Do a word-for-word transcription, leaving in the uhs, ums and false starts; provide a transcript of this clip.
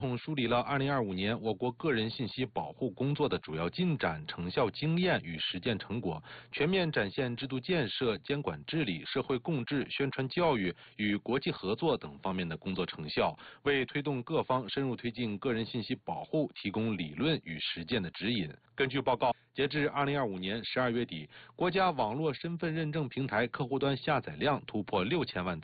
统梳理了二零二五年我国个人信息保护工作的主要进展、成效经验与实践成果，全面展现制度建设、监管治理、社会共治、宣传教育与国际合作等方面的工作成效，为推动各方深入推进个人信息保护提供理论与实践的指引。根据报告，截至二零二五年十二月底，国家网络身份认证平台客户端下载量突破六千万。